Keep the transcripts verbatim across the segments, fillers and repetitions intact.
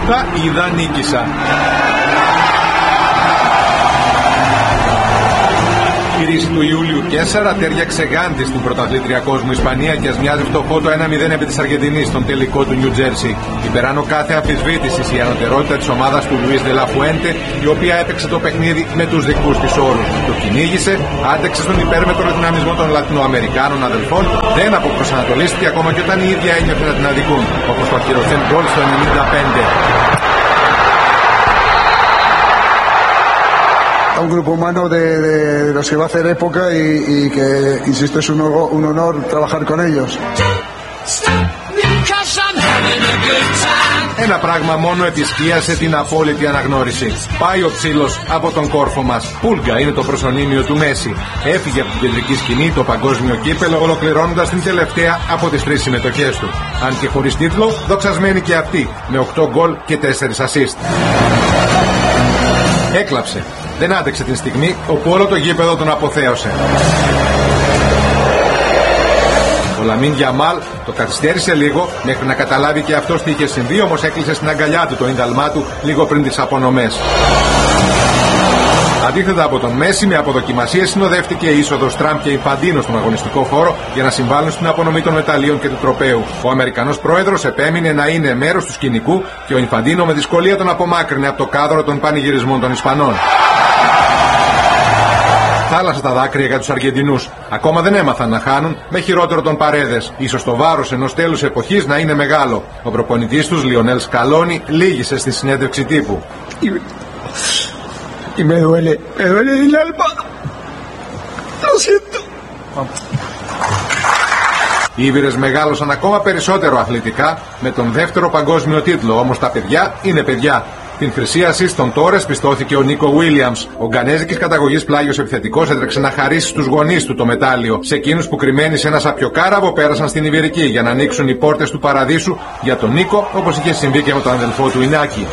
Τα είδα, νίκησα. Η ρίση του Ιούλιου τέσσερα τέριαξε γάντι στην πρωταθλήτρια κόσμου Ισπανία και ας μοιάζει φτωχό το ένα μηδέν επί της Αργεντινής στον τελικό του Νιου Τζέρσι. Υπεράνω κάθε αμφισβήτησης η ανωτερότητα της ομάδας του Λουίς Ντε Λα Φουέντε, η οποία έπαιξε το παιχνίδι με τους δικούς της όρους. Το κυνήγησε, άντεξε στον υπέρμετρο δυναμισμό των Λατινοαμερικάνων αδελφών, δεν αποπροσανατολίστηκε ακόμα και όταν η ίδια ένιωθε να την αδικούν, όπως το ακυρωθέν γκολ στο ενενήντα πέντε. A un grupo humano de, de, de los que va a hacer época y, y que, insisto, es un, un honor trabajar con ellos. Ένα πράγμα μόνο επισκίασε την απόλυτη αναγνώριση. Πάει ο ψήλος από τον κόρφο μας. Πούλγκα είναι το προσωνύμιο του Μέση. Έφυγε από την κεντρική σκηνή το παγκόσμιο κύπελο, ολοκληρώνοντας την τελευταία από τις τρεις συμμετοχές του. Αν και χωρίς τίτλο, δοξασμένη και αυτή, με οκτώ γκολ και τέσσερα ασίστ. Έκλαψε. Δεν άντεξε την στιγμή όπου όλο το γήπεδο τον αποθέωσε. Ο Λαμίν Γιαμάλ το καθυστέρησε λίγο μέχρι να καταλάβει και αυτός τι είχε συμβεί, όμως έκλεισε στην αγκαλιά του το ίνταλμά του λίγο πριν τις απονομές. Αντίθετα από τον Μέση, με αποδοκιμασίες συνοδεύτηκε η είσοδος Τραμπ και Ινφαντίνο στον αγωνιστικό χώρο για να συμβάλλουν στην απονομή των μεταλλίων και του τροπαίου. Ο Αμερικανός πρόεδρος επέμεινε να είναι μέρος του σκηνικού και ο Ινφαντίνο με δυσκολία τον απομάκρυνε από το κάδρο των πανηγυρισμών των Ισπανών. Θάλασσα τα δάκρυα για τους Αργεντινούς. Ακόμα δεν έμαθαν να χάνουν, με χειρότερο τον Παρέδες. Ίσως το βάρος ενός τέλους εποχής να είναι μεγάλο. Ο προπονητής τους, Λιονέλ Σκαλόνι, λύγησε στη συνέντευξη τύπου. Y me duele, me duele el alma. Lo siento. Οι Ήβηρες μεγάλωσαν ακόμα περισσότερο αθλητικά με τον δεύτερο παγκόσμιο τίτλο, όμως τα παιδιά είναι παιδιά. Την χρυσή ασίστ των Τόρες πιστώθηκε ο Νίκο Βίλιαμς. Ο γκανέζικης καταγωγής πλάγιος επιθετικός έτρεξε να χαρίσει στους γονείς του το μετάλλιο. Σε εκείνους που κρυμμένοι σε ένα σαπιοκάραβο πέρασαν στην Ιβηρική για να ανοίξουν οι πόρτες του παραδείσου για τον Νίκο, όπως είχε συμβεί και με τον αδελφό του Ινάκη.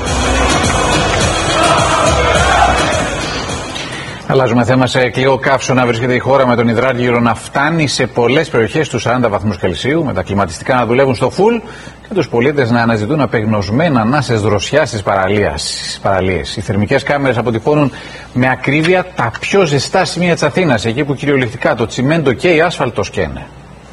Αλλάζουμε θέμα. Σε κλειό καύσωνα βρίσκεται η χώρα, με τον υδράργυρο να φτάνει σε πολλές περιοχές τους σαράντα βαθμούς Κελσίου, με τα κλιματιστικά να δουλεύουν στο φουλ και τους πολίτες να αναζητούν απεγνωσμένα ανάσες δροσιά στις παραλίες. Οι θερμικές κάμερες αποτυπώνουν με ακρίβεια τα πιο ζεστά σημεία της Αθήνας, εκεί που κυριολεκτικά το τσιμέντο και η άσφαλτο σκαίνε.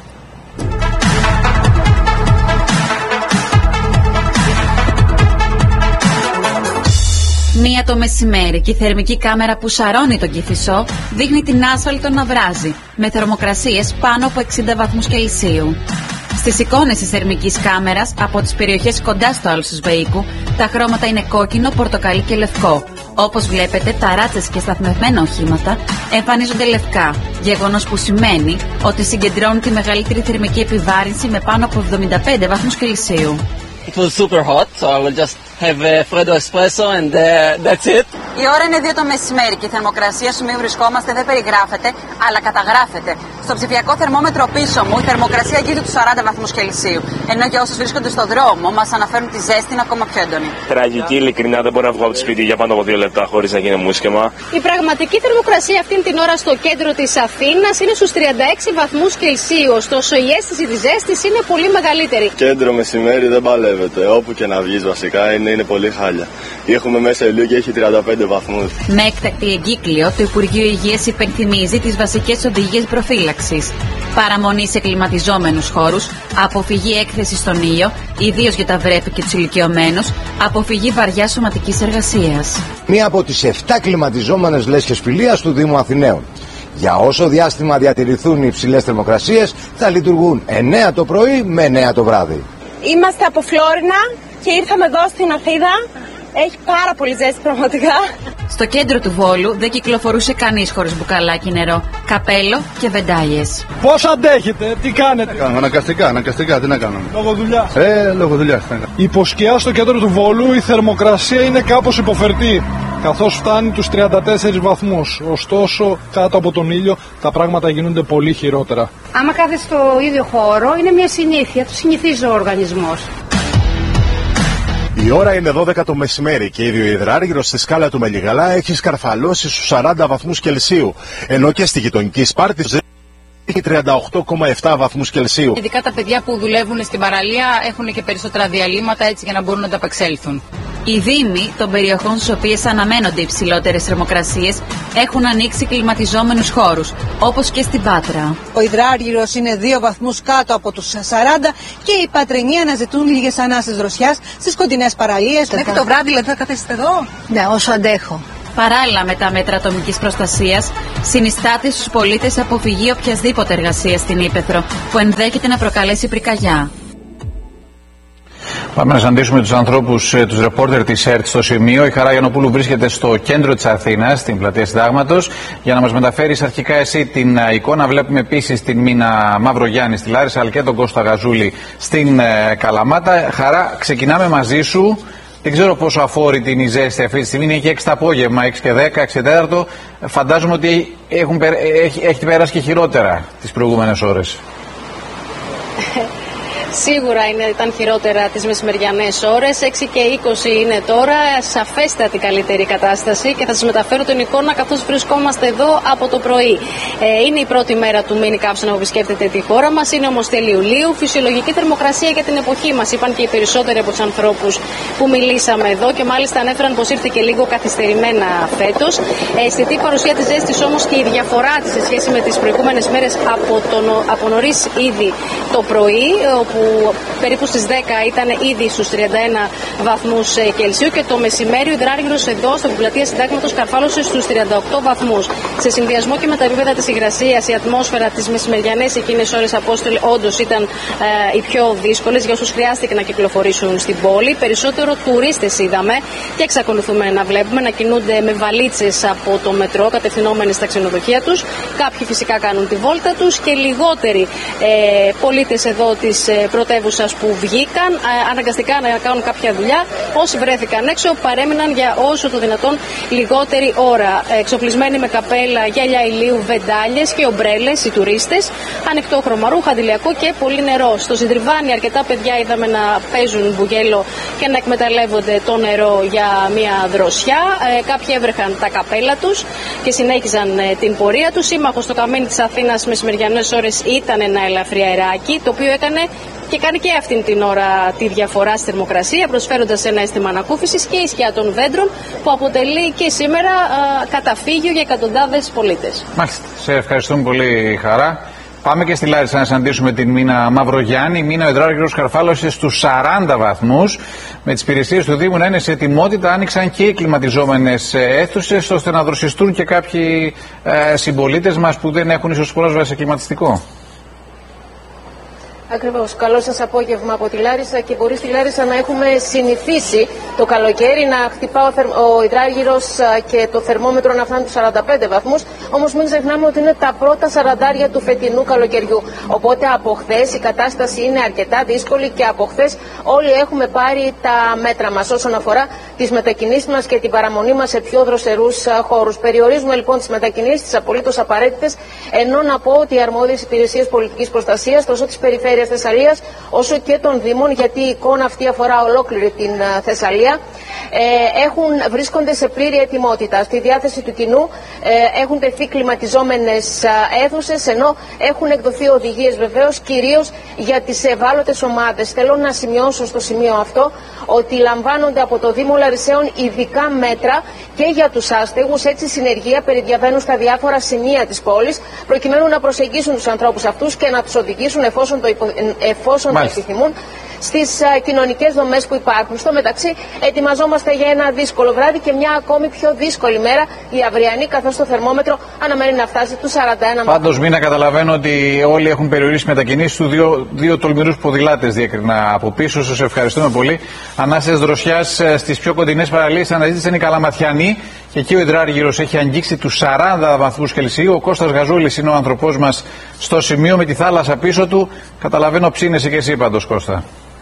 Μία το μεσημέρι και η θερμική κάμερα που σαρώνει τον Κηφισό δείχνει την άσφαλτο να βράζει, με θερμοκρασίες πάνω από εξήντα βαθμούς Κελσίου. Στις εικόνες της θερμικής κάμερας από τις περιοχές κοντά στο άλσος Βεϊκού, τα χρώματα είναι κόκκινο, πορτοκαλί και λευκό. Όπως βλέπετε, ταράτσες και σταθμευμένα οχήματα εμφανίζονται λευκά, γεγονός που σημαίνει ότι συγκεντρώνουν τη μεγαλύτερη θερμική επιβάρυνση με πάνω από εβδομήντα πέντε βαθμούς Κελσίου. It was super hot, so I will just have a Freddo espresso and uh, that's it. Η ώρα είναι δύο το μεσημέρι και η θερμοκρασία στο σημείο βρισκόμαστε δεν περιγράφεται, αλλά καταγράφεται. Στο ψηφιακό θερμόμετρο πίσω μου η θερμοκρασία αγγίζει τους σαράντα βαθμούς Κελσίου. Ενώ για όσους βρίσκονται στο δρόμο μας αναφέρουν τη ζέστη είναι ακόμα πιο έντονη. Τραγική, ειλικρινά, δεν μπορώ να βγω από το σπίτι για πάνω από δύο λεπτά χωρίς να γίνει μουσκεμα. Η πραγματική θερμοκρασία αυτήν την ώρα στο κέντρο της Αθήνας είναι στους τριάντα έξι βαθμούς Κελσίου. Ωστόσο η αίσθηση της ζέστης είναι πολύ μεγαλύτερη. Κέντρο μεσημέρι δεν παλεύεται. Όπου και να βγεις βασικά είναι, είναι πολύ χάλια. Έχουμε μέσα ηλίου και έχει τριάντα πέντε βαθμούς. Με έκτακτη εγκύκλιο, το Υπουργείο Υγείας υπενθυμίζει τις βασικές οδηγίες προφύλαξης. Παραμονή σε κλιματιζόμενους χώρους, αποφυγή έκθεση στον ήλιο, ιδίως για τα βρέφη και τους ηλικιωμένους, αποφυγή βαριάς σωματικής εργασίας. Μία από τις επτά κλιματιζόμενες λέσχες φιλίας του Δήμου Αθηναίων. Για όσο διάστημα διατηρηθούν οι υψηλές θερμοκρασίες, θα λειτουργούν εννέα το πρωί με εννέα το βράδυ. Είμαστε από Φλόρινα και ήρθαμε εδώ στην Αθήνα. Έχει πάρα πολύ ζέστη πραγματικά. Στο κέντρο του Βόλου δεν κυκλοφορούσε κανείς χωρίς μπουκαλάκι νερό, καπέλο και βεντάγιες. Πώς αντέχετε, τι κάνετε? Κάνω αναγκαστικά, αναγκαστικά, τι να κάνω. Λόγω δουλειά. Ε, λόγω δουλειά. Υπό σκιά στο κέντρο του Βόλου η θερμοκρασία είναι κάπως υποφερτή, καθώς φτάνει τους τριάντα τέσσερις βαθμούς. Ωστόσο, κάτω από τον ήλιο τα πράγματα γίνονται πολύ χειρότερα. Άμα κάθεσαι στο ίδιο χώρο, είναι μια συνήθεια, το συνηθίζει ο οργανισμός. Η ώρα είναι δώδεκα το μεσημέρι και ήδη ο υδράργυρος στη σκάλα του Μελιγαλά έχει σκαρφαλώσει στους σαράντα βαθμούς Κελσίου, ενώ και στη γειτονική Σπάρτη έχει τριάντα οκτώ κόμμα επτά βαθμούς Κελσίου. Ειδικά τα παιδιά που δουλεύουν στην παραλία έχουν και περισσότερα διαλύματα έτσι για να μπορούν να τα απεξέλθουν. Οι δήμοι των περιοχών στις οποίες αναμένονται υψηλότερες θερμοκρασίες έχουν ανοίξει κλιματιζόμενους χώρους, όπως και στην Πάτρα. Ο υδράργυρος είναι δύο βαθμούς κάτω από τους σαράντα και οι Πατρινοί αναζητούν λίγες ανάσες δροσιάς στις κοντινές παραλίες. Μέχρι το βράδυ δηλαδή θα καθίσετε εδώ? Ναι, όσο αντέχω. Παράλληλα με τα μέτρα ατομικής προστασίας, συνιστάται στους πολίτες αποφυγή οποιασδήποτε εργασία στην Ύπαιθρο που ενδέχεται να προκαλέσει πυρκαγιά. Πάμε να συναντήσουμε τους ανθρώπους, τους ρεπόρτερ της ΕΡΤ στο σημείο. Η Χαρά Γιαννοπούλου βρίσκεται στο κέντρο της Αθήνας, στην πλατεία Συντάγματος, για να μας μεταφέρεις αρχικά εσύ την εικόνα. Βλέπουμε επίσης την Μίνα Μαυρογιάννη στη Λάρισα, αλλά και τον Κώστα Γαζούλη στην Καλαμάτα. Χαρά, ξεκινάμε μαζί σου. Δεν ξέρω πόσο αφόρητη είναι η ζέστη αυτή τη στιγμή. Είναι και έξι το απόγευμα, έξι και δέκα, έξι και τέταρτο. Φαντάζομαι ότι έχουν, έχει, έχει περάσει και χειρότερα τις προηγούμενες ώρες. Σίγουρα είναι, ήταν χειρότερα τις μεσημεριανές ώρες. έξι και είκοσι είναι τώρα. Σαφέστατη καλύτερη κατάσταση και θα σας μεταφέρω την εικόνα καθώς βρισκόμαστε εδώ από το πρωί. Ε, είναι η πρώτη μέρα του μίνι κάψονα που επισκέπτεται τη χώρα μας. Είναι όμως τέλη Ιουλίου. Φυσιολογική θερμοκρασία για την εποχή μας, είπαν και οι περισσότεροι από τους ανθρώπους που μιλήσαμε εδώ και μάλιστα ανέφεραν πως ήρθε και λίγο καθυστερημένα φέτος. Ε, αισθητή παρουσία της ζέστης όμως και η διαφορά της σε σχέση με τις προηγούμενες μέρες από, τον, από νωρίς ήδη το πρωί, όπου που περίπου στις δέκα ήταν ήδη στους τριάντα ένα βαθμούς Κελσίου και το μεσημέρι ο υδράργυρος εδώ στην πλατεία Συντάγματος καρφάλωσε στους τριάντα οκτώ βαθμούς. Σε συνδυασμό και με τα επίπεδα της υγρασίας, η ατμόσφαιρα τις μεσημεριανές εκείνες ώρες, Απόστολε, όντως ήταν ε, οι πιο δύσκολες για όσους χρειάστηκε να κυκλοφορήσουν στην πόλη. Περισσότερο τουρίστες είδαμε και εξακολουθούμε να βλέπουμε να κινούνται με βαλίτσες από το μετρό κατευθυνόμενοι στα ξενοδοχεία τους. Κάποιοι φυσικά κάνουν τη βόλτα τους και λιγότεροι ε, πολίτες εδώ της ε, πρωτεύουσας που βγήκαν ε, αναγκαστικά να κάνουν κάποια δουλειά. Όσοι βρέθηκαν έξω παρέμειναν για όσο το δυνατόν λιγότερη ώρα. Εξοπλισμένοι με καπέλα, γυαλιά ηλίου, βεντάλιες και ομπρέλες οι τουρίστες. Ανοιχτό χρωμαρούχα, αντιλιακό και πολύ νερό. Στο Συντριβάνι αρκετά παιδιά είδαμε να παίζουν μπουγέλο και να εκμεταλλεύονται το νερό για μια δροσιά. Ε, κάποιοι έβρεχαν τα καπέλα τους και συνέχιζαν ε, την πορεία τους. Σύμμαχος στο καμίνι της Αθήνας μεσημεριανές ώρες ήταν ένα ελαφρύ αεράκι, το οποίο έκανε και κάνει και αυτήν την ώρα τη διαφορά στη θερμοκρασία, προσφέροντας ένα αίσθημα ανακούφισης και η σκιά των δέντρων που αποτελεί και σήμερα α, καταφύγιο για εκατοντάδες πολίτες. Μάλιστα. Σε ευχαριστούμε πολύ, Χαρά. Πάμε και στη Λάρισα να συναντήσουμε την Μίνα Μαυρογιάννη. Η Μίνα, ο υδράργυρος καρφάλωσε στους σαράντα βαθμούς. Με τις υπηρεσίες του Δήμου να είναι σε ετοιμότητα, άνοιξαν και οι κλιματιζόμενες αίθουσες ώστε να δροσιστούν και κάποιοι ε, συμπολίτες μας που δεν έχουν ίσως πρόσβαση σε κλιματιστικό. Ακριβώς. Καλό σας απόγευμα από τη Λάρισα και μπορεί στη Λάρισα να έχουμε συνηθίσει το καλοκαίρι να χτυπά ο, θερμ... ο υδράργυρος και το θερμόμετρο να φτάνει τους σαράντα πέντε βαθμούς. Όμως μην ξεχνάμε ότι είναι τα πρώτα σαραντάρια του φετινού καλοκαιριού. Οπότε από χθες η κατάσταση είναι αρκετά δύσκολη και από χθες όλοι έχουμε πάρει τα μέτρα μας όσον αφορά τις μετακινήσεις μας και την παραμονή μας σε πιο δροσερούς χώρους. Περιορίζουμε λοιπόν τις μετακινήσεις, τις απολύτως απαραίτητες, ενώ να πω ότι οι αρμόδιες υπηρεσίες πολιτικής προστασίας τόσο της περιφέρειας Θεσσαλίας όσο και των Δήμων, γιατί η εικόνα αυτή αφορά ολόκληρη την uh, Θεσσαλία, ε, έχουν, βρίσκονται σε πλήρη ετοιμότητα. Στη διάθεση του κοινού ε, έχουν τεθεί κλιματιζόμενες uh, αίθουσες, ενώ έχουν εκδοθεί οδηγίες βεβαίως κυρίως για τις ευάλωτες ομάδες. Θέλω να σημειώσω στο σημείο αυτό ότι λαμβάνονται από το Δήμο Λαρισαίων ειδικά μέτρα και για τους άστεγους. Έτσι συνεργεία περιδιαβαίνουν στα διάφορα σημεία της πόλης προκειμένου να προσεγγίσουν τους ανθρώπους αυτούς και να τους οδηγήσουν εφόσον το, υπο... εφόσον το επιθυμούν στις uh, κοινωνικές δομές που υπάρχουν. Στο μεταξύ ετοιμαζόμαστε για ένα δύσκολο βράδυ και μια ακόμη πιο δύσκολη μέρα η αυριανή, καθώς το θερμόμετρο αναμένει να φτάσει τους σαράντα ένα. Πάντως μην να καταλαβαίνω ότι όλοι έχουν περιορίσει μετακινήσεις του. Δύο, δύο τολμηρούς ποδηλάτες διέκρινα από πίσω. Σας ευχαριστούμε πολύ. Ανάσες δροσιάς στις πιο κοντινές παραλίες αναζήτησαν οι Καλαματιανοί και εκεί ο υδράργυρος έχει αγγίξει τους σαράντα βαθμούς Κελσίου. Ο Κώστας Γαζούλης είναι ο άνθρωπός μας στο σημείο με τη θάλασσα πίσω του. Καταλαβαίνω ψήνεσαι και εσύ πάντως, Κώστα.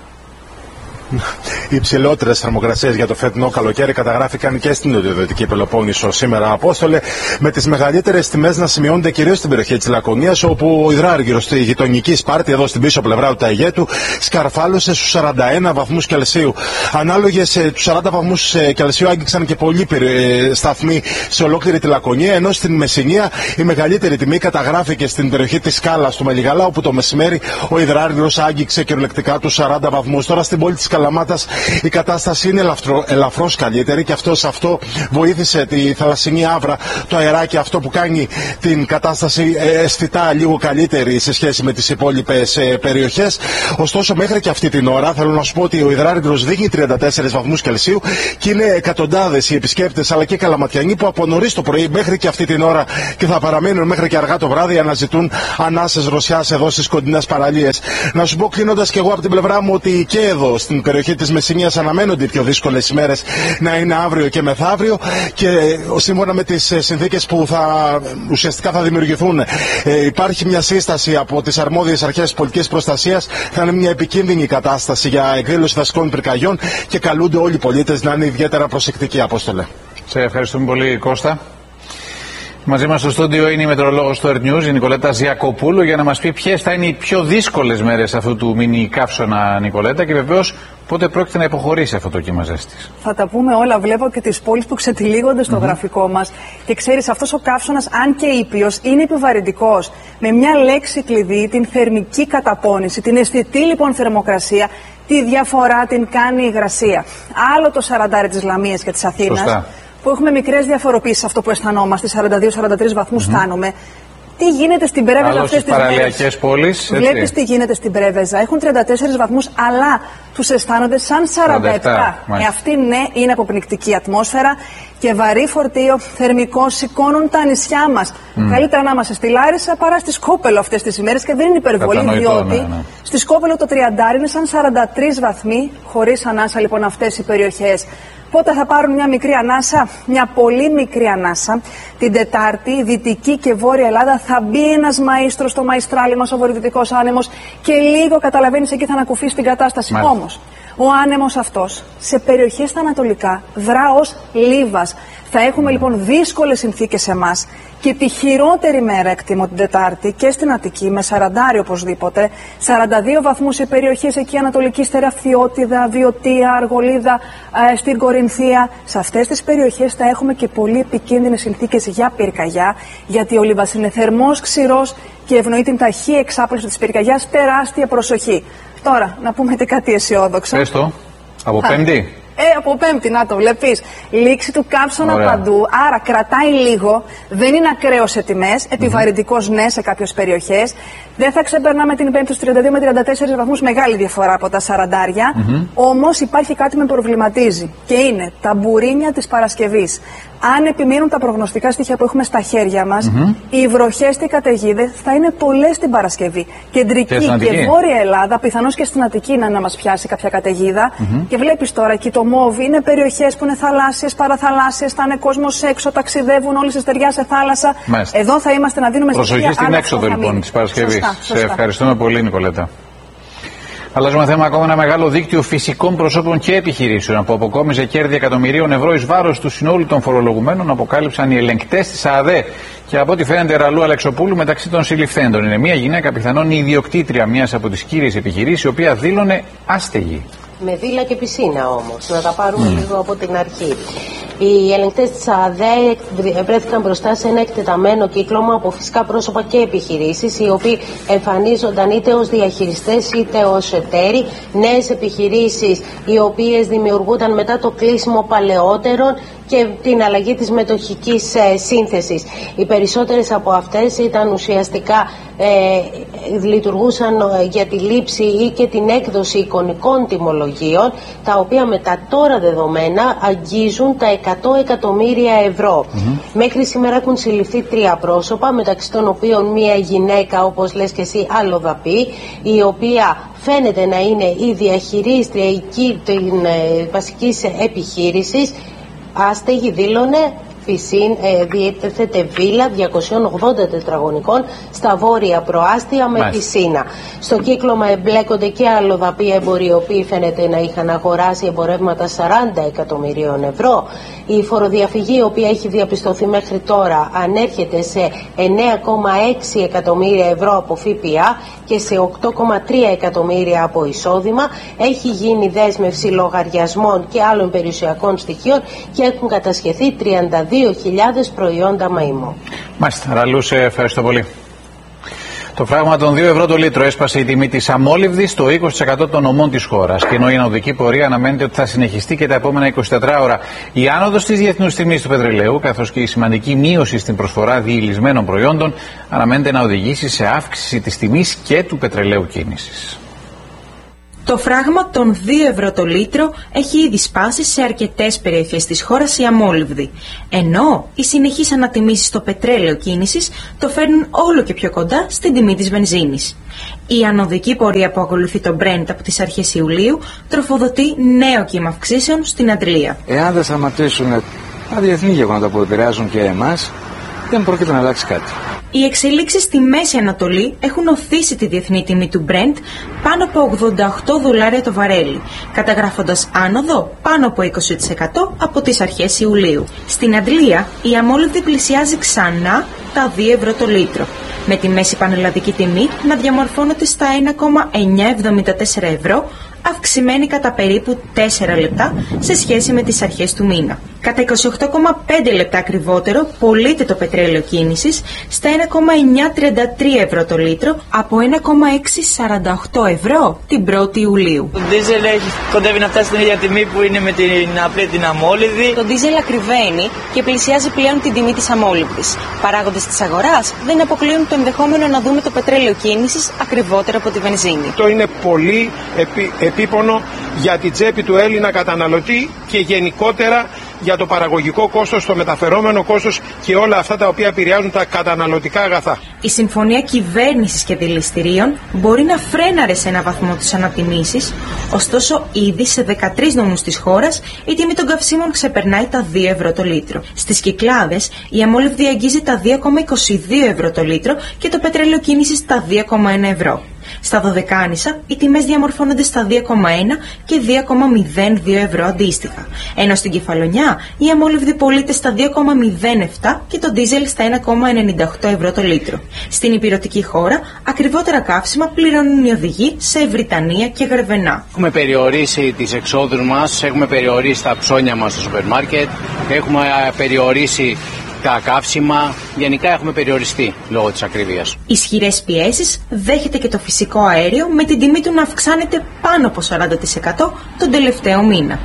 Οι υψηλότερες θερμοκρασίες για το φετινό καλοκαίρι καταγράφηκαν και στην Νοτιοδυτική Πελοπόννησο σήμερα, Απόστολε, με τις μεγαλύτερες τιμές να σημειώνονται κυρίως στην περιοχή της Λακωνίας, όπου ο υδράργυρος στη γειτονική Σπάρτη, εδώ στην πίσω πλευρά του Ταϊγέτου, σκαρφάλωσε στους σαράντα ένα βαθμούς Κελσίου. Ανάλογες τους σαράντα βαθμούς Κελσίου άγγιξαν και πολλοί σταθμοί σε ολόκληρη τη Λακωνία, ενώ στην Μεσσηνία η μεγαλύτερη τιμή καταγράφηκε στην περιοχή της Σκάλας του Μελιγαλά, όπου το μεσημέρι ο υδράργυρος άγγιξε κυριολεκτικά τους σαράντα βαθμούς. Τώρα στην πόλη της Καλαμάτας η κατάσταση είναι ελαφρώς καλύτερη και αυτό σε αυτό βοήθησε τη θαλασσινή Αύρα, το αεράκι αυτό που κάνει την κατάσταση αισθητά λίγο καλύτερη σε σχέση με τις υπόλοιπες περιοχές. Ωστόσο, μέχρι και αυτή την ώρα θέλω να σου πω ότι ο Ιδράργυρος δείχνει τριάντα τέσσερις βαθμούς Κελσίου και είναι εκατοντάδες οι επισκέπτες αλλά και καλαματιανοί που από νωρίς το πρωί μέχρι και αυτή την ώρα και θα παραμείνουν μέχρι και αργά το βράδυ αναζητούν ανάσες δροσιάς εδώ στις κοντινές παραλίες. Να σου πω κλείνοντας και εγώ από την πλευρά μου ότι και εδώ στην περιοχή της Μεσσηνίας αναμένονται οι πιο δύσκολες ημέρες να είναι αύριο και μεθαύριο και σύμφωνα με τις συνθήκες που θα, ουσιαστικά θα δημιουργηθούν ε, υπάρχει μια σύσταση από τις αρμόδιες αρχές πολιτικής προστασίας. Θα είναι μια επικίνδυνη κατάσταση για εκδήλωση δασικών πυρκαγιών και καλούνται όλοι οι πολίτες να είναι ιδιαίτερα προσεκτικοί. Απόστολε. Σε ευχαριστούμε πολύ, Κώστα. Μαζί μας στο στούντιο είναι η μετεωρολόγος του Earth News, η Νικολέτα Ζιακοπούλου, για να μας πει ποιες θα είναι οι πιο δύσκολες μέρες αυτού του μίνι καύσωνα, Νικολέτα, και βεβαίως πότε πρόκειται να υποχωρήσει αυτό το κύμα ζέστης. Θα τα πούμε όλα. Βλέπω και τις πόλεις που ξετυλίγονται στο mm-hmm. γραφικό μας. Και ξέρεις, αυτός ο καύσωνας, αν και ήπιος, είναι επιβαρυντικός. Με μια λέξη κλειδί, την θερμική καταπώνηση, την αισθητή λοιπόν θερμοκρασία, τη διαφορά την κάνει η υγρασία. Άλλο το σαραντάρι της Λαμίας και της Αθήνας. Σωστά. Που έχουμε μικρές διαφοροποίησεις σε αυτό που αισθανόμαστε, σαράντα δύο σαράντα τρεις βαθμούς mm-hmm. φτάνουμε. Τι γίνεται στην Πρέβεζα αυτές τις μέρες. Πόλεις, Βλέπεις τι γίνεται στην Πρέβεζα. Έχουν τριάντα τέσσερις βαθμούς, αλλά τους αισθάνονται σαν σαράντα επτά. Ε, αυτή ναι, είναι αποπνικτική ατμόσφαιρα και βαρύ φορτίο θερμικό σηκώνουν τα νησιά μας. Mm. Καλύτερα να είμαστε στη Λάρισα παρά στη Σκόπελο αυτές τις ημέρες και δεν είναι υπερβολή, διότι ναι, ναι. στη Σκόπελο το τριάντα είναι σαν σαράντα τρεις βαθμοί, χωρίς ανάσα λοιπόν αυτές οι περιοχές. Πότε θα πάρουν μια μικρή ανάσα, μια πολύ μικρή ανάσα. Την Τετάρτη, Δυτική και Βόρεια Ελλάδα θα μπει ένας μαΐστρος στο μαϊστράλι μας, ο βορειοδυτικός άνεμος, και λίγο καταλαβαίνεις εκεί θα ανακουφίσει την κατάσταση. Όμως, ο άνεμος αυτός σε περιοχές στα ανατολικά δρά ως λίβας. Θα έχουμε λοιπόν δύσκολες συνθήκες σε εμάς και τη χειρότερη μέρα εκτιμώ την Τετάρτη και στην Αττική με σαραντάρι οπωσδήποτε, σαράντα δύο βαθμούς σε περιοχές εκεί ανατολική Στεραφιώτιδα, Βιωτία, Αργολίδα, ε, στην Κορινθία. Σε αυτές τις περιοχές θα έχουμε και πολύ επικίνδυνες συνθήκες για πυρκαγιά, γιατί ο λίβας είναι θερμός, ξηρός και ευνοεί την ταχύ εξάπλωση της πυρκαγιάς. Τεράστια προσοχή. Τώρα, να πούμε και κάτι αισιόδοξο. Πες το, από Πέμπτη. Ε, από Πέμπτη, να το βλέπεις. Λήξη του καύσωνα Ωραία. παντού, άρα κρατάει λίγο, δεν είναι ακραίο σε τιμές, επιβαρυντικός ναι σε κάποιες περιοχές. Δεν θα ξεπερνάμε την Πέμπτη στους τριάντα δύο με τριάντα τέσσερις βαθμούς, μεγάλη διαφορά από τα σαραντάρια. Mm-hmm. Όμως υπάρχει κάτι που με προβληματίζει και είναι τα μπουρίνια της Παρασκευής. Αν επιμείνουν τα προγνωστικά στοιχεία που έχουμε στα χέρια μας, mm-hmm. οι βροχές και οι καταιγίδες θα είναι πολλές την Παρασκευή. Κεντρική και, και Βόρεια Ελλάδα, πιθανώς και στην Αττική να, να μας πιάσει κάποια καταιγίδα. Mm-hmm. Και βλέπεις τώρα εκεί το μόβ είναι περιοχές που είναι θαλάσσιες, παραθαλάσσιες, θα είναι κόσμος έξω, ταξιδεύουν όλοι σε στεριά, σε θάλασσα. Μάλιστα. Εδώ θα είμαστε να δίνουμε στοιχεία. Προσοχή στην έξοδο λοιπόν της Παρασκευής. Σωστά, σωστά. Σε ευχαριστούμε πολύ, Νικολέτα. Αλλάζουμε θέμα. Ακόμα ένα μεγάλο δίκτυο φυσικών προσώπων και επιχειρήσεων που αποκόμιζε κέρδη εκατομμυρίων ευρώ εις βάρος του συνόλου των φορολογουμένων, αποκάλυψαν οι ελεγκτές της ΑΔΕ. Και από ό,τι φαίνεται, Ραλού Αλεξοπούλου μεταξύ των συλληφθέντων είναι μια γυναίκα, πιθανόν η ιδιοκτήτρια μιας από τις κύριες επιχειρήσεις, η οποία δήλωνε άστεγη. Με βίλα και πισίνα όμως, να τα πάρουμε mm. λίγο από την αρχή. Οι ελεγκτές της ΑΔΕ βρέθηκαν μπροστά σε ένα εκτεταμένο κύκλωμα από φυσικά πρόσωπα και επιχειρήσεις, οι οποίοι εμφανίζονταν είτε ως διαχειριστές είτε ως εταίροι, νέες επιχειρήσεις οι οποίες δημιουργούνταν μετά το κλείσιμο παλαιότερων και την αλλαγή της μετοχικής ε, σύνθεσης. Οι περισσότερες από αυτές ήταν ουσιαστικά ε, λειτουργούσαν ε, για τη λήψη ή και την έκδοση εικονικών τιμολογίων, τα οποία με τα τώρα δεδομένα αγγίζουν τα εκατό εκατομμύρια ευρώ. Mm-hmm. Μέχρι σήμερα έχουν συλληφθεί τρία πρόσωπα, μεταξύ των οποίων μία γυναίκα, όπως λες και εσύ, αλλοδαπή, η οποία φαίνεται να είναι η διαχειρίστρια εκεί την ε, βασικής επιχείρησης. Άστεγη, δήλωνε, πισίν, ε, διέθετε βίλα διακόσια ογδόντα τετραγωνικών στα βόρεια προάστια με πισίνα. Στο κύκλωμα εμπλέκονται και αλλοδαποί εμποροί, οι οποίοι φαίνεται να είχαν αγοράσει εμπορεύματα σαράντα εκατομμυρίων ευρώ. Η φοροδιαφυγή, η οποία έχει διαπιστωθεί μέχρι τώρα, ανέρχεται σε εννέα κόμμα έξι εκατομμύρια ευρώ από ΦΠΑ και σε οκτώ κόμμα τρία εκατομμύρια από εισόδημα. Έχει γίνει δέσμευση λογαριασμών και άλλων περιουσιακών στοιχείων και έχουν κατασχεθεί τριάντα δύο χιλιάδες προϊόντα μαΐμου. Μάλιστα, Ραλού, σε ευχαριστώ πολύ. Το φράγμα των δύο ευρώ το λίτρο έσπασε η τιμή της αμόλυβδης στο είκοσι τοις εκατό των ομών της χώρας. Και ενώ η ανωδική πορεία αναμένεται ότι θα συνεχιστεί και τα επόμενα είκοσι τέσσερις ώρα. Η άνοδος της διεθνούς τιμής του πετρελαίου, καθώς και η σημαντική μείωση στην προσφορά διηλυσμένων προϊόντων, αναμένεται να οδηγήσει σε αύξηση της τιμής και του πετρελαίου κίνησης. Το φράγμα των δύο ευρώ το λίτρο έχει ήδη σπάσει σε αρκετές περιοχές της χώρας η αμόλυβδη, ενώ οι συνεχείς ανατιμήσεις στο πετρέλαιο κίνησης το φέρνουν όλο και πιο κοντά στην τιμή της βενζίνης. Η ανωδική πορεία που ακολουθεί το Brent από τις αρχές Ιουλίου τροφοδοτεί νέο κύμα αυξήσεων στην Αντλία. Εάν δεν σταματήσουν τα διεθνή γεγονότα που επηρεάζουν και εμάς, δεν πρόκειται να αλλάξει κάτι. Οι εξελίξεις στη Μέση Ανατολή έχουν οθήσει τη διεθνή τιμή του Brent πάνω από ογδόντα οκτώ δολάρια το βαρέλι, καταγράφοντας άνοδο πάνω από είκοσι τοις εκατό από τις αρχές Ιουλίου. Στην Αντλία η αμόλυβδη πλησιάζει ξανά τα δύο ευρώ το λίτρο, με τη μέση πανελλαδική τιμή να διαμορφώνεται στα ένα κόμμα εννιακόσια εβδομήντα τέσσερα ευρώ, αυξημένη κατά περίπου τέσσερα λεπτά σε σχέση με τις αρχές του μήνα. Κατά είκοσι οκτώ κόμμα πέντε λεπτά ακριβότερο πωλείται το πετρέλαιο κίνησης στα ένα κόμμα εννιακόσια τριάντα τρία ευρώ το λίτρο από ένα κόμμα εξακόσια σαράντα οκτώ ευρώ την πρώτη Ιουλίου. Το ντίζελ έχει κοντεύει να φτάσει στην ίδια τιμή που είναι με την απλή την αμόλυβδη. Το ντίζελ ακριβένει και πλησιάζει πλέον την τιμή της αμόλυβδης. Παράγοντες της αγοράς δεν αποκλείουν το ενδεχόμενο να δούμε το πετρέλαιο κίνησης ακριβότερο από τη βενζίνη. Το είναι πολύ επί, επίπονο για την τσέπη του Έλληνα καταναλωτή και γενικότερα για το παραγωγικό κόστος, το μεταφερόμενο κόστος και όλα αυτά τα οποία επηρεάζουν τα καταναλωτικά αγαθά. Η συμφωνία κυβέρνησης και δηληστηρίων μπορεί να φρέναρε σε ένα βαθμό τις ανατιμήσεις, ωστόσο ήδη σε δεκατρείς νομούς της χώρας η τιμή των καυσίμων ξεπερνάει τα δύο ευρώ το λίτρο. Στις Κυκλάδες η αμόλυβδη αγγίζει τα δύο κόμμα είκοσι δύο ευρώ το λίτρο και το πετρέλαιο κίνησης τα δύο κόμμα ένα ευρώ. Στα Δωδεκάνησα οι τιμές διαμορφώνονται στα δύο κόμμα ένα και δύο κόμμα μηδέν δύο ευρώ αντίστοιχα, ενώ στην Κεφαλονιά η αμόλυβδη πωλείται στα δύο κόμμα μηδέν επτά και το ντίζελ στα ένα κόμμα ενενήντα οκτώ ευρώ το λίτρο. Στην υπηρετική χώρα ακριβότερα καύσιμα πληρώνουν οι οδηγοί σε Βρυτανία και Γρεβενά. Έχουμε περιορίσει τις εξόδους μας, έχουμε περιορίσει τα ψώνια μας στο σούπερ μάρκετ, έχουμε περιορίσει τα καύσιμα, γενικά έχουμε περιοριστεί λόγω της ακριβίας. Ισχυρές πιέσεις δέχεται και το φυσικό αέριο, με την τιμή του να αυξάνεται πάνω από σαράντα τοις εκατό τον τελευταίο μήνα.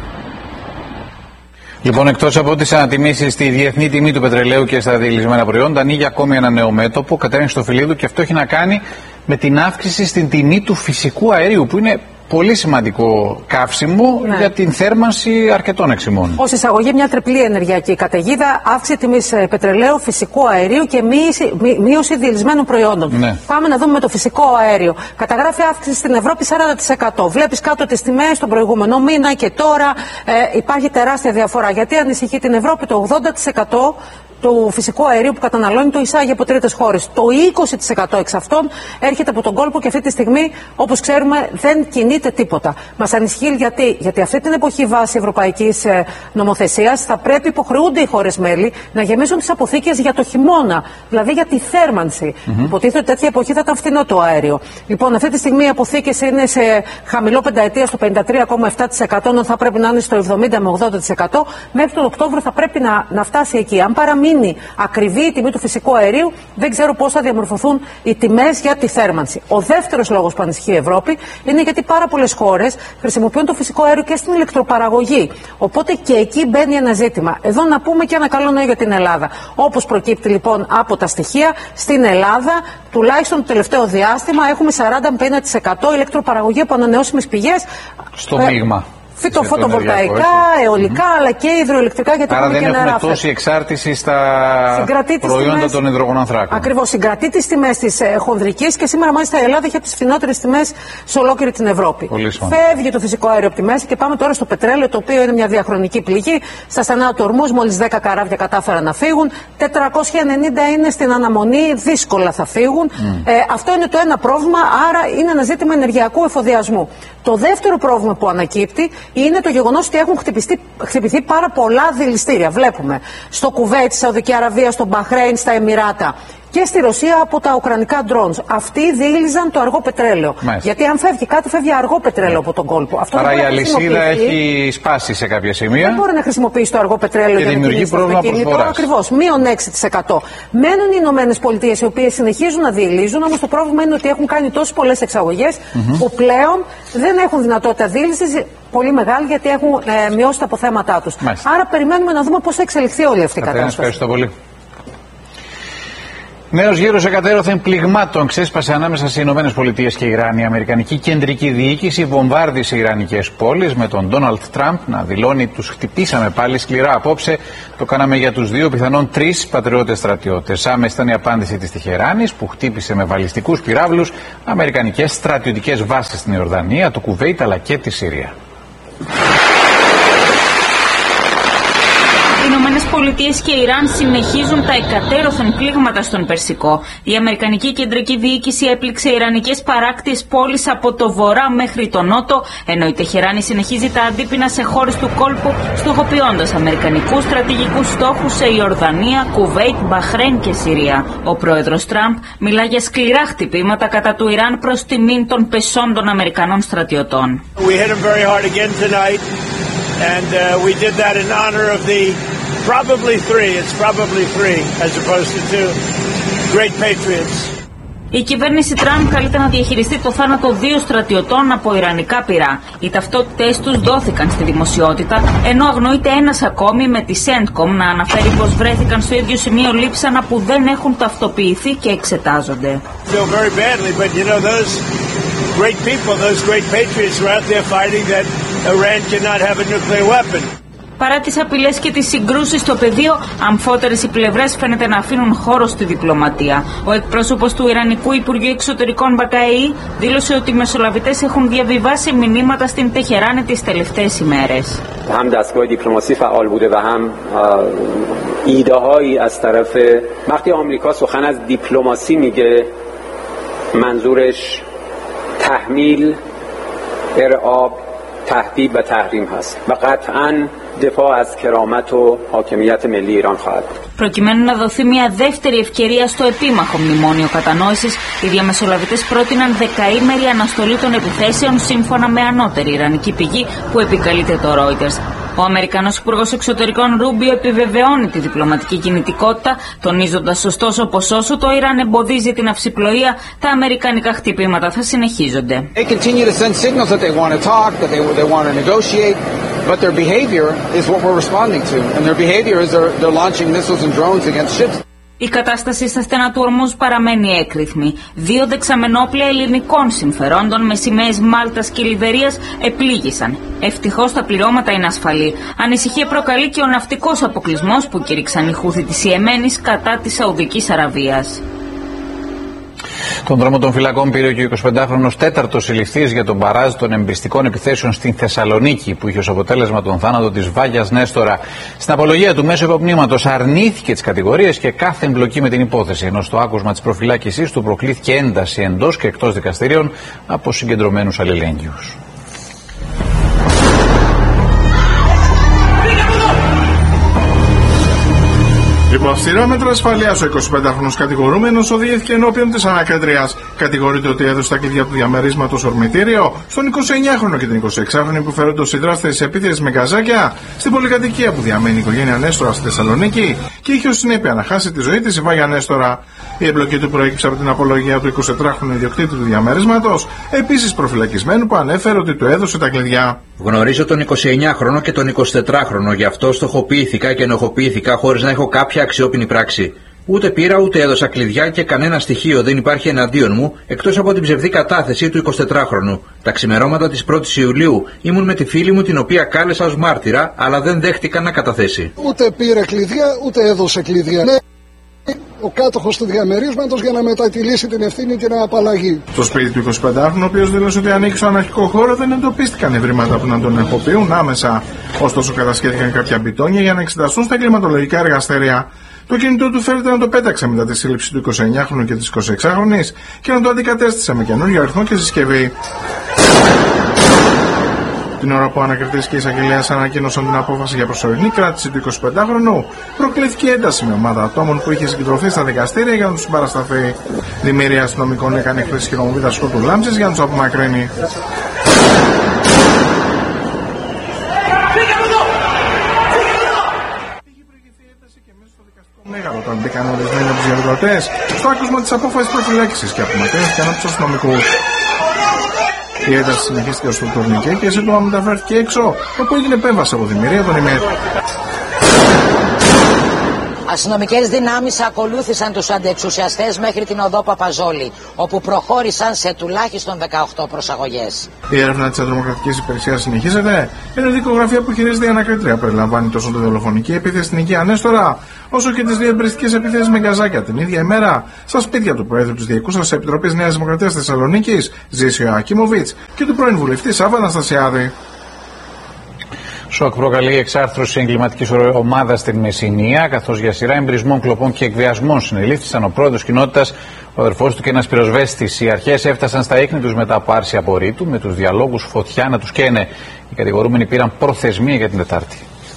Λοιπόν, εκτός από τις ανατιμήσεις στη διεθνή τιμή του πετρελαίου και στα διελισμένα προϊόντα, ανοίγει ακόμη ένα νέο μέτωπο, Κατέρινη Στοφυλίδου, και αυτό έχει να κάνει με την αύξηση στην τιμή του φυσικού αερίου, που είναι πολύ σημαντικό καύσιμο, ναι, για την θέρμανση αρκετών εξημών. Ως εισαγωγή μια τριπλή ενεργειακή καταιγίδα, αύξηση τιμής πετρελαίου, φυσικού αερίου και μείωση, μείωση διελισμένων προϊόντων. Ναι. Πάμε να δούμε με το φυσικό αέριο. Καταγράφει αύξηση στην Ευρώπη σαράντα τοις εκατό. Βλέπεις κάτω τις τιμές τον προηγούμενο μήνα και τώρα ε, υπάρχει τεράστια διαφορά. Γιατί ανησυχεί την Ευρώπη? Το ογδόντα τοις εκατό του φυσικού αερίου που καταναλώνει το εισάγει από τρίτες χώρες. Το είκοσι τοις εκατό εξ αυτών έρχεται από τον κόλπο και αυτή τη στιγμή, όπως ξέρουμε, δεν κινείται τίποτα. Μας ανησυχεί γιατί, γιατί αυτή την εποχή βάσει ευρωπαϊκής ε, νομοθεσίας θα πρέπει, υποχρεούνται οι χώρες μέλη να γεμίσουν τις αποθήκες για το χειμώνα, δηλαδή για τη θέρμανση. Mm-hmm. Υποτίθεται ότι τέτοια εποχή θα ήταν φθηνό το αέριο. Λοιπόν, αυτή τη στιγμή οι αποθήκες είναι σε χαμηλό πενταετία στο πενήντα τρία κόμμα επτά τοις εκατό, ενώ θα πρέπει να είναι στο εβδομήντα με ογδόντα τοις εκατό. Μέχρι τον Οκτώβριο θα πρέπει να, να φτάσει εκεί. Αν παραμείνει είναι ακριβή η τιμή του φυσικού αερίου, δεν ξέρω πώς θα διαμορφωθούν οι τιμές για τη θέρμανση. Ο δεύτερος λόγος που ανησυχεί η Ευρώπη είναι γιατί πάρα πολλές χώρες χρησιμοποιούν το φυσικό αέριο και στην ηλεκτροπαραγωγή. Οπότε και εκεί μπαίνει ένα ζήτημα. Εδώ να πούμε και ένα καλό νέο για την Ελλάδα. Όπως προκύπτει λοιπόν από τα στοιχεία, στην Ελλάδα τουλάχιστον το τελευταίο διάστημα έχουμε σαράντα με πενήντα τοις εκατό ηλεκτροπαραγωγή από ανανεώσιμες πηγές. Στο μείγμα. Φυτοφωτοβολταϊκά, αιωλικά, mm-hmm. αλλά και υδροελεκτρικά, γιατί άρα έχουμε δεν και νερά. Άρα δεν έχουμε τόση εξάρτηση στα προϊόντα τιμές των υδρογονανθράκων. Ακριβώς, συγκρατεί τις τιμές της ε, χονδρικής και σήμερα μάλιστα η Ελλάδα έχει από τις φθηνότερες τιμές σε ολόκληρη την Ευρώπη. Φεύγει το φυσικό αέριο από τη μέση και πάμε τώρα στο πετρέλαιο, το οποίο είναι μια διαχρονική πληγή. Στα στενά του Ορμούς μόλις δέκα καράβια κατάφεραν να φύγουν, τετρακόσια ενενήντα είναι στην αναμονή, δύσκολα θα φύγουν. Mm. Ε, αυτό είναι το ένα πρόβλημα, άρα είναι ένα ζήτημα ενεργειακού εφοδιασμού. Το δεύτερο πρόβλημα που ανακύπτει είναι το γεγονός ότι έχουν χτυπηθεί, χτυπηθεί πάρα πολλά δηληστήρια. Βλέπουμε στο Κουβέιτ, στη Σαουδική Αραβία, στο Μπαχρέιν, στα Εμιράτα. και στη Ρωσία από τα ουκρανικά drones. Αυτοί δίλιζαν το αργό πετρέλαιο. Μάλιστα. Γιατί αν φεύγει κάτι, φεύγει αργό πετρέλαιο από τον κόλπο. Αυτό άρα η αλυσίδα έχει σπάσει σε κάποια σημεία. Δεν μπορεί να χρησιμοποιήσει το αργό πετρέλαιο και για δημιουργεί να πρόβλημα προσφοράς. Ακριβώς. Μείον έξι τοις εκατό. Μένουν οι Ηνωμένες Πολιτείες, οι οποίες συνεχίζουν να διελίζουν, όμως το πρόβλημα είναι ότι έχουν κάνει τόσες πολλές εξαγωγές mm-hmm. που πλέον δεν έχουν δυνατότητα δίλησης πολύ μεγάλη, γιατί έχουν ε, μειώσει τα αποθέματά τους. Μάλιστα. Άρα περιμένουμε να δούμε πώς θα εξελιχθεί όλη αυτή η κατάσταση. Ευχαριστώ πολύ. Νέος γύρος εκατέρωθεν πληγμάτων ξέσπασε ανάμεσα στις Ηνωμένες Πολιτείες και Ιράν. Η Αμερικανική κεντρική διοίκηση βομβάρδισε ιρανικές πόλεις, με τον Ντόναλντ Τραμπ να δηλώνει: τους χτυπήσαμε πάλι σκληρά απόψε. Το κάναμε για τους δύο, πιθανόν τρεις πατριώτες στρατιώτες. Άμεση ήταν η απάντηση της Τεχεράνης, που χτύπησε με βαλιστικούς πυράβλους αμερικανικές στρατιωτικές βάσεις στην Ιορδανία, το Κουβέιτ αλλά και τη Συρία. Οι Ηνωμένες Πολιτείες και Ιράν συνεχίζουν τα εκατέρωθεν πλήγματα στον Περσικό. Η Αμερικανική κεντρική διοίκηση έπληξε ιρανικές παράκτιες πόλεις από το βορρά μέχρι το νότο, ενώ η Τεχεράνη συνεχίζει τα αντίπεινα σε χώρες του κόλπου, στοχοποιώντας αμερικανικούς στρατηγικούς στόχους σε Ιορδανία, Κουβέιτ, Μπαχρέιν και Συρία. Ο πρόεδρος Τραμπ μιλά για σκληρά χτυπήματα κατά του Ιράν προς τιμήν των πεσών των Αμερικανών στρατιωτών. And uh, we did that in honor of the probably three, it's probably three as opposed to two great patriots. Η κυβέρνηση Τραμπ καλείται να διαχειριστεί το θάνατο δύο στρατιωτών από ιρανικά πυρά. Οι ταυτότητες τους δόθηκαν στη δημοσιότητα, ενώ αγνοείται ένας ακόμη, με τη Σέντκομ να αναφέρει πως βρέθηκαν στο ίδιο σημείο λείψανα που δεν έχουν ταυτοποιηθεί και εξετάζονται. Παρά τις απειλές και τις συγκρούσεις στο πεδίο, αμφότερες οι πλευρές φαίνεται να αφήνουν χώρο στη διπλωματία. Ο εκπρόσωπος του Ιρανικού Υπουργείου Εξωτερικών Μπακαή δήλωσε ότι οι μεσολαβητές έχουν διαβιβάσει μηνύματα στην Τεχεράνη τις τελευταίες ημέρες. هم دستگاه دیپلماسی فعال بوده و هم ایده هایی از طرف وقتی آمریکا سخن از دیپلماسی میگه منظورش تحمیل ارعاب تهدید و تحریم هست و قطعاً دفاع از کرامت و حاکمیت ملی ایران خواهد بود. Προκειμένου να δοθεί μια δεύτερη ευκαιρία στο επίμαχο μνημόνιο κατανόησης, οι διαμεσολαβητές πρότειναν δεκαήμερη αναστολή των επιθέσεων, σύμφωνα με ανώτερη ιρανική πηγή που επικαλείται το Reuters. Ο Αμερικανός Υπουργός Εξωτερικών Ρούμπιο επιβεβαιώνει τη διπλωματική κινητικότητα, τονίζοντας ωστόσο πως όσο το Ιράν εμποδίζει την αυσιπλοεία, τα αμερικανικά χτυπήματα θα συνεχίζονται. But their behavior is what we're responding to, and their behavior is they're, they're launching missiles and drones against ships. Η κατάσταση στα στενά του Ορμούζ παραμένει έκρηθμη. Δύο δεξαμενόπλια ελληνικών συμφερόντων με σημαίες Μάλτας και Λιβερίας επλήγησαν. Ευτυχώς τα πληρώματα είναι ασφαλή. Ανησυχία προκαλεί και ο ναυτικός αποκλεισμός που κήρυξαν οι Χούθι της Ιεμένης κατά της Σαουδικής Αραβίας. Τον δρόμο των φυλακών πήρε και ο εικοσιπεντάχρονος τέταρτος συλληφθής για τον παράζ των εμπριστικών επιθέσεων στην Θεσσαλονίκη, που είχε ως αποτέλεσμα τον θάνατο της Βάγιας Νέστορα. Στην απολογία του μέσω υποπνήματος αρνήθηκε τις κατηγορίες και κάθε εμπλοκή με την υπόθεση, ενώ στο άκουσμα της προφυλάκησής του προκλήθηκε ένταση εντός και εκτός δικαστηρίων από συγκεντρωμένους αλληλέγγυους. Υπό αυστηρά μέτρα ασφαλείας, ο εικοσιπεντάχρονος κατηγορούμενος οδηγήθηκε ενώπιον της ανακρίτριας. Κατηγορείται ότι έδωσε τα κλειδιά του διαμερίσματος ορμητήριο στον εικοσιεννιάχρονο και την εικοσιεξάχρονη που φέρονται ως συντράστες της επίθεσης με γκαζάκια στην πολυκατοικία που διαμένει η οικογένεια Νέστορα στη Θεσσαλονίκη και είχε ως συνέπεια να χάσει τη ζωή της η Βάγια Νέστορα. Η εμπλοκή του προέκυψε από την απολογία του εικοσιτετράχρονου ιδιοκτήτη του διαμερίσματος, επίσης προφυλακισμένου, που ανέφερε ότι του έδωσε τα κλειδιά. Γνωρίζω τον εικοσιεννιάχρονο και τον εικοσιτετράχρονο, γι' αυτό στοχοποιήθηκα και ενοχοποιήθηκα χωρίς να έχω κάποια αξιόπινη πράξη. Ούτε πήρα ούτε έδωσα κλειδιά και κανένα στοιχείο δεν υπάρχει εναντίον μου, εκτός από την ψευδή κατάθεση του εικοσιτετράχρονου. Τα ξημερώματα της πρώτης Ιουλίου ήμουν με τη φίλη μου, την οποία κάλεσα ως μάρτυρα, αλλά δεν δέχτηκα να καταθέσει. Ούτε πήρε κλειδιά, ούτε έδωσε κλειδιά. Ο κάτοχος του διαμερίσματος για να μετατιλήσει την ευθύνη και να απαλλαγεί. Στο σπίτι του εικοσιπεντάχρονου, ο οποίος δήλωσε ότι ανήκει στο αναρχικό χώρο, δεν εντοπίστηκαν ευρήματα που να τον ενοχοποιούν άμεσα. Ωστόσο, κατασχέθηκαν κάποια μπιτόνια για να εξεταστούν στα κλιματολογικά εργαστήρια. Το κινητό του φέρεται να το πέταξε μετά τη σύλληψη του εικοσιεννιάχρονου και της εικοσιεξάχρονης και να το αντικατέστησε με καινούριο αριθμό και συσκευή. Την ώρα που ο ανακριτής και η εισαγγελέας ανακοίνωσαν την απόφαση για προσωρινή κράτηση του εικοσιπεντάχρονου, προκλήθηκε ένταση με ομάδα ατόμων που είχε συγκεντρωθεί στα δικαστήρια για να του συμπαρασταθεί. Δημιουργία αστυνομικών έκανε χρήση χειρομοβίδα σκότου λάμψης για να του απομακρύνει. Μέγαρο όταν μπήκαν ορισμένοι από τους διαδηλωτές στο άκουσμα της απόφασης προφυλάκησης και απομακρύνθηκαν από τους αστυνομικούς. Η ένταση συνεχίστηκε στο τουρνικέ και σύντομα μεταφέρθηκε έξω, όπου έγινε επέμβαση από δημιουργία των ΙΜΕΤ. Αστυνομικές δυνάμεις ακολούθησαν τους αντεξουσιαστές μέχρι την οδό Παπαζόλη, όπου προχώρησαν σε τουλάχιστον δεκαοκτώ προσαγωγές. Η έρευνα της Αντιδρομοκρατικής Υπηρεσίας συνεχίζεται, ενώ η δικογραφία που χειρίζεται η ανακρίτρια περιλαμβάνει τόσο τη δολοφονική επίθεση στην οικία Ανέστορα, όσο και τις δύο εμπριστικές επιθέσεις με γκαζάκια την ίδια ημέρα στα σπίτια του Προέδρου της Διοικούσας Επιτροπής Νέας Δημοκρατίας Θεσσαλονίκης, Ζήσιο Ακίμοβιτς, και του πρώην βουλευτή Σάββα Αναστασιάδη. Σοκ προκαλεί η εξάρθρωση εγκληματικής ομάδας στην Μεσσηνία, καθώς για σειρά εμπρισμών, κλοπών και εκβιασμών συνελήφθησαν ο πρόεδρος κοινότητας, ο αδερφός του και ένας πυροσβέστης. Οι αρχές έφτασαν στα ίχνη τους μετά από άρση απορρίτου, με τους διαλόγους φωτιά να τους καίνε. Οι κατηγορούμενοι πήραν προθεσμία για την Τετάρτη.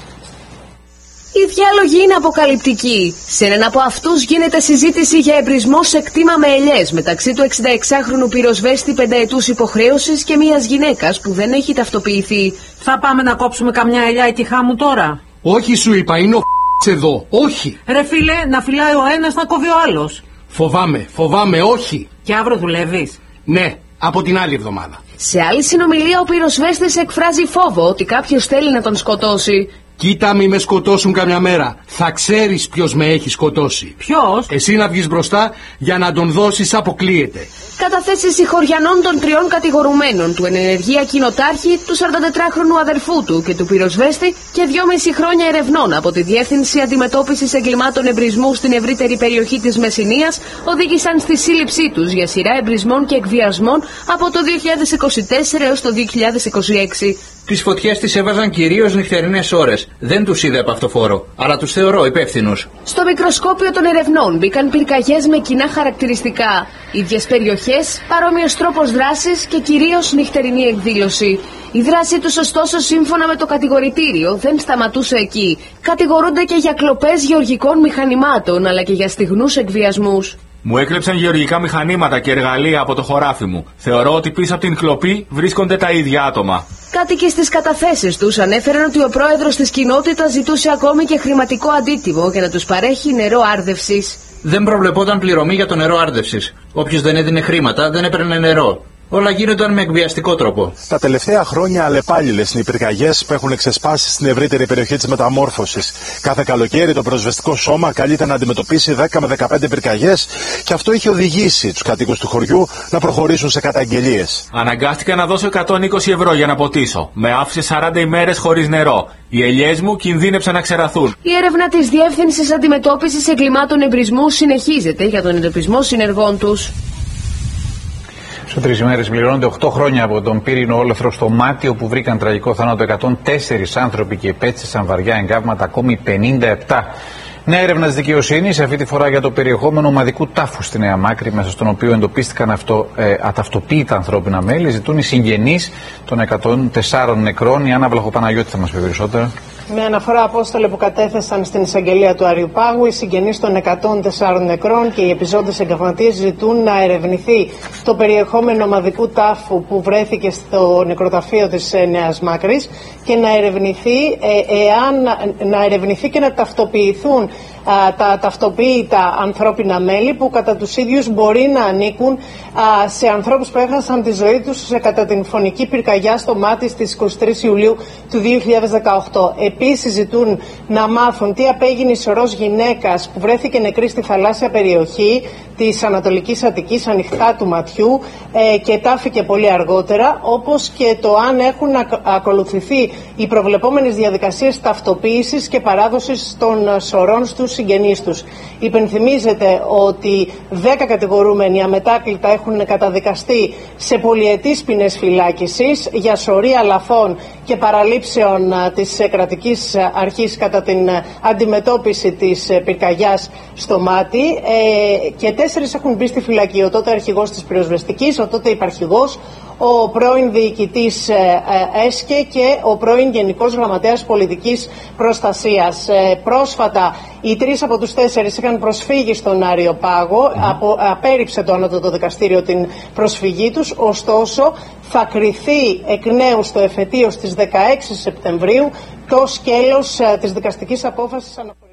Οι διάλογοι είναι αποκαλυπτικοί. Σε έναν από αυτούς γίνεται συζήτηση για εμπρισμό σε κτήμα με ελιές μεταξύ του εξηνταεξάχρονου πυροσβέστη πενταετούς υποχρέωσης και μιας γυναίκας που δεν έχει ταυτοποιηθεί. Θα πάμε να κόψουμε καμιά ελιά η τυχά μου τώρα? Όχι, σου είπα, είναι ο εδώ. Όχι. Ρε φίλε, να φυλάει ο ένας να κόβει ο άλλος. Φοβάμαι, φοβάμαι, όχι. Και αύριο δουλεύεις? Ναι, από την άλλη εβδομάδα. Σε άλλη συνομιλία ο πυροσβέστης εκφράζει φόβο ότι κάποιος θέλει να τον σκοτώσει. Κοίτα, μη με σκοτώσουν καμιά μέρα. Θα ξέρεις ποιος με έχει σκοτώσει. Ποιος? Εσύ να βγεις μπροστά για να τον δώσεις, αποκλείεται. Καταθέσεις συγχωριανών των τριών κατηγορουμένων, του ενεργεία κοινοτάρχη, του σαραντατετράχρονου αδερφού του και του πυροσβέστη, και δυόμιση χρόνια ερευνών από τη Διεύθυνση Αντιμετώπισης Εγκλημάτων Εμπρισμού στην ευρύτερη περιοχή της Μεσσηνίας οδήγησαν στη σύλληψή τους για σειρά εμπρισμών και εκβιασμών από το δύο χιλιάδες είκοσι τέσσερα έως το δύο χιλιάδες είκοσι έξι. Τις φωτιές τις έβαζαν κυρίως νυχτερινές ώρες. Δεν τους είδε από αυτοφόρο, αλλά τους θεωρώ υπεύθυνους. Στο μικροσκόπιο των ερευνών μπήκαν πυρκαγιές με κοινά χαρακτηριστικά. Ίδιες περιοχές, παρόμοιος τρόπος δράσης και κυρίως νυχτερινή εκδήλωση. Η δράση τους, ωστόσο, σύμφωνα με το κατηγορητήριο, δεν σταματούσε εκεί. Κατηγορούνται και για κλοπές γεωργικών μηχανημάτων, αλλά και για στιγνούς εκβιασμούς. Μου έκλεψαν γεωργικά μηχανήματα και εργαλεία από το χωράφι μου. Θεωρώ ότι πίσω από την κλοπή βρίσκονται τα ίδια άτομα. Κάτοικοι στις καταθέσεις τους ανέφεραν ότι ο πρόεδρος της κοινότητας ζητούσε ακόμη και χρηματικό αντίτιμο για να τους παρέχει νερό άρδευσης. Δεν προβλεπόταν πληρωμή για το νερό άρδευσης. Όποιος δεν έδινε χρήματα δεν έπαιρνε νερό. Όλα γίνονταν με εκβιαστικό τρόπο. Τα τελευταία χρόνια αλλεπάλληλες είναι οι πυρκαγιές που έχουν ξεσπάσει στην ευρύτερη περιοχή της μεταμόρφωσης. Κάθε καλοκαίρι το πυροσβεστικό σώμα καλείται να αντιμετωπίσει δέκα με δεκαπέντε πυρκαγιές και αυτό είχε οδηγήσει τους κατοίκους του χωριού να προχωρήσουν σε καταγγελίες. Αναγκάστηκα να δώσω εκατόν είκοσι ευρώ για να ποτίσω. Με άφησε σαράντα ημέρες χωρίς νερό. Οι ελιές μου κινδύνεψαν να ξεραθούν. Η έρευνα της Διεύθυνσης Αντιμετώπισης Εγκλημάτων Εμπρισμού συνεχίζεται για τον εντοπισμό συνεργών τους. Σε τρεις ημέρες πληρώνονται οκτώ χρόνια από τον πύρινο όλεθρο στο Μάτι, όπου βρήκαν τραγικό θάνατο εκατόν τέσσερις άνθρωποι και υπέστησαν βαριά εγκάβματα ακόμη πενήντα επτά. Νέα έρευνα της δικαιοσύνης, αυτή τη φορά για το περιεχόμενο ομαδικού τάφου στη Νέα Μάκρη, μέσα στον οποίο εντοπίστηκαν αυτό, ε, αταυτοποίητα ανθρώπινα μέλη. Ζητούν οι συγγενείς των εκατόν τεσσάρων νεκρών. Η Άννα Βλαχοπαναγιώτη θα μας πει περισσότερα. Με αναφορά, Απόστολε, που κατέθεσαν στην εισαγγελία του Αριουπάγου, οι συγγενείς των εκατόν τεσσάρων νεκρών και οι επιζώντες εγκαυματίες ζητούν να ερευνηθεί το περιεχόμενο ομαδικού τάφου που βρέθηκε στο νεκροταφείο της Νέας Μάκρης και να ερευνηθεί, ε, εάν, να ερευνηθεί και να ταυτοποιηθούν α, τα ταυτοποίητα ανθρώπινα μέλη που κατά τους ίδιους μπορεί να ανήκουν α, σε ανθρώπους που έχασαν τη ζωή τους κατά την φωνική πυρκαγιά στο Μάτι στις είκοσι τρεις Ιουλίου του δύο χιλιάδες δεκαοκτώ. Επίσης ζητούν να μάθουν τι απέγινε η σωρός γυναίκας που βρέθηκε νεκρή στη θαλάσσια περιοχή της Ανατολικής Αττικής, ανοιχτά του ματιού, ε, και τάφηκε πολύ αργότερα, όπως και το αν έχουν ακολουθηθεί οι προβλεπόμενες διαδικασίες ταυτοποίησης και παράδοσης των σωρών στους συγγενείς τους. Υπενθυμίζεται ότι δέκα κατηγορούμενοι αμετάκλητα έχουν καταδικαστεί σε πολυετής ποινές φυλάκισης για σωρία λαθών και παραλήψεων της κρατικής αρχής κατά την αντιμετώπιση της πυρκαγιάς στο Μάτι, ε, και τέσσερις έχουν μπει στη φυλακή. Ο τότε αρχηγός της πυροσβεστικής, ο τότε υπαρχηγός, ο πρώην διοικητής ΕΣΚΕ και ο πρώην Γενικός Γραμματέας Πολιτικής Προστασίας. Πρόσφατα οι τρεις από τους τέσσερις είχαν προσφύγει στον Αριοπάγο, mm. απο, απέρριψε το Ανώτατο Δικαστήριο την προσφυγή τους, ωστόσο θα κριθεί εκ νέου στο εφετείο στις δεκαέξι Σεπτεμβρίου το σκέλος της δικαστικής απόφασης αναφορικής.